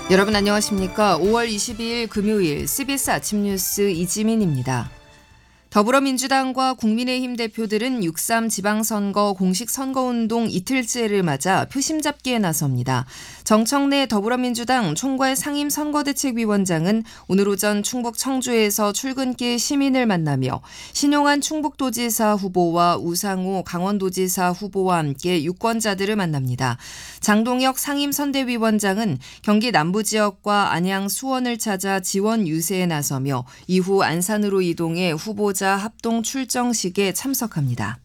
여러분 안녕하십니까? 5월 22일 금요일 CBS 아침 뉴스 이지민입니다. 더불어민주당과 국민의힘 대표들은 6.3 지방선거 공식 선거운동 이틀째를 맞아 표심 잡기에 나섭니다. 정청래 더불어민주당 총괄 상임선거대책위원장은 오늘 오전 충북 청주에서 출근길 시민을 만나며 신용한 충북도지사 후보와 우상호 강원도지사 후보와 함께 유권자들을 만납니다. 장동혁 상임선대위원장은 경기 남부지역과 안양 수원을 찾아 지원 유세에 나서며 이후 안산으로 이동해 후보자 합동 출정식에 참석합니다.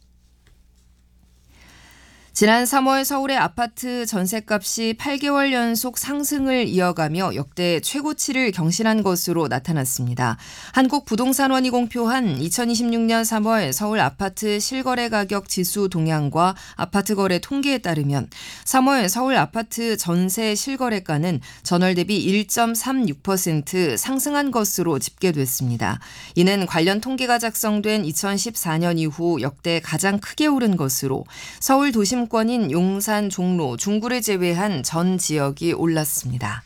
지난 3월 서울의 아파트 전셋값이 8개월 연속 상승을 이어가며 역대 최고치를 경신한 것으로 나타났습니다. 한국부동산원이 공표한 2026년 3월 서울 아파트 실거래 가격 지수 동향과 아파트 거래 통계에 따르면 3월 서울 아파트 전세 실거래가는 전월 대비 1.36% 상승한 것으로 집계됐습니다. 이는 관련 통계가 작성된 2014년 이후 역대 가장 크게 오른 것으로 서울 도심 권인 용산, 종로, 중구를 제외한 전 지역이 올랐습니다.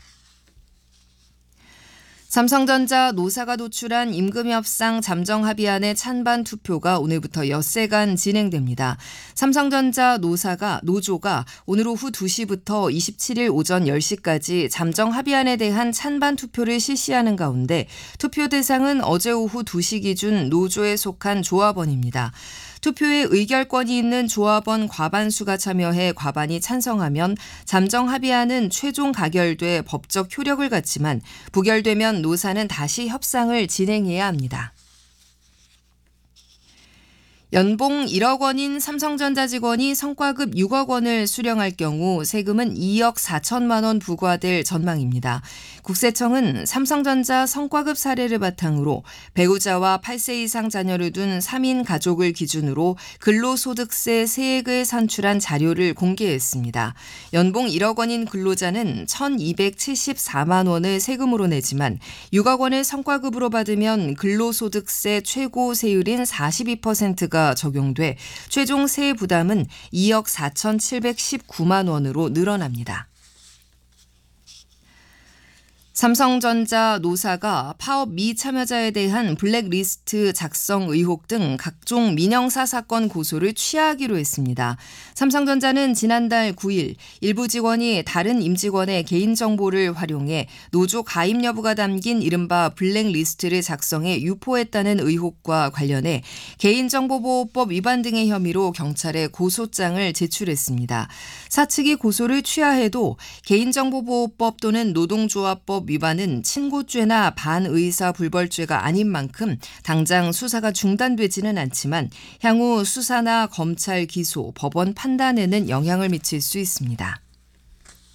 삼성전자 노사가 도출한 임금 협상 잠정 합의안의 찬반 투표가 오늘부터 엿새간 진행됩니다. 삼성전자 노조가 오늘 오후 2시부터 27일 오전 10시까지 잠정 합의안에 대한 찬반 투표를 실시하는 가운데 투표 대상은 어제 오후 2시 기준 노조에 속한 조합원입니다. 투표에 의결권이 있는 조합원 과반수가 참여해 과반이 찬성하면 잠정 합의안은 최종 가결돼 법적 효력을 갖지만 부결되면 노사는 다시 협상을 진행해야 합니다. 연봉 1억 원인 삼성전자 직원이 성과급 6억 원을 수령할 경우 세금은 2억 4천만 원 부과될 전망입니다. 국세청은 삼성전자 성과급 사례를 바탕으로 배우자와 8세 이상 자녀를 둔 3인 가족을 기준으로 근로소득세 세액을 산출한 자료를 공개했습니다. 연봉 1억 원인 근로자는 1,274만 원을 세금으로 내지만 6억 원을 성과급으로 받으면 근로소득세 최고 세율인 42%가 적용돼 최종 세액 부담은 2억 4,719만 원으로 늘어납니다. 삼성전자 노사가 파업 미참여자에 대한 블랙리스트 작성 의혹 등 각종 민영사 사건 고소를 취하하기로 했습니다. 삼성전자는 지난달 9일 일부 직원이 다른 임직원의 개인정보를 활용해 노조 가입 여부가 담긴 이른바 블랙리스트를 작성해 유포했다는 의혹과 관련해 개인정보보호법 위반 등의 혐의로 경찰에 고소장을 제출했습니다. 사측이 고소를 취하해도 개인정보보호법 또는 노동조합법 위반은 친고죄나 반의사 불벌죄가 아닌 만큼 당장 수사가 중단되지는 않지만 향후 수사나 검찰 기소, 법원 판단에는 영향을 미칠 수 있습니다.